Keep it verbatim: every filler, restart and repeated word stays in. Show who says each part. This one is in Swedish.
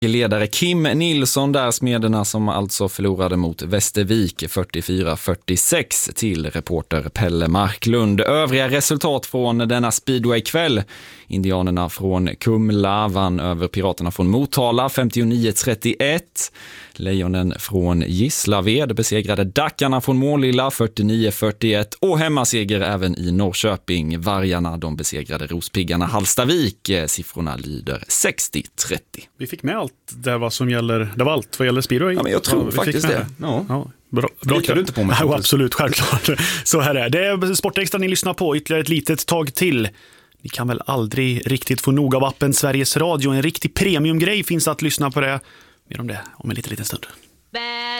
Speaker 1: Ledare Kim Nilsson där, Smederna som alltså förlorade mot Västervik fyrtiofyra fyrtiosex till reporter Pelle Marklund. Övriga resultat från denna speedway-kväll. Indianerna från Kumla vann över Piraterna från Motala femtionio trettioett. Lejonen från Gislaved besegrade Dackarna från Målilla fyrtionio fyrtioett och hemmaseger även i Norrköping. Vargarna de besegrade Rospiggarna Hallstavik. Siffrorna lyder sextio trettio.
Speaker 2: Vi fick med allt det vad som gäller, det var allt vad gäller speedway.
Speaker 1: Ja, men jag tror
Speaker 2: ja,
Speaker 1: faktiskt det. Ja.
Speaker 2: Ja, bra. Bra
Speaker 1: du inte på mig.
Speaker 2: Ja, absolut, självklart. Så här är det. Det är Sportextra ni lyssnar på ytterligare ett litet tag till. Ni kan väl aldrig riktigt få nog av appen Sveriges Radio. En riktig premiumgrej finns att lyssna på det. Mer om det om en liten, liten stund.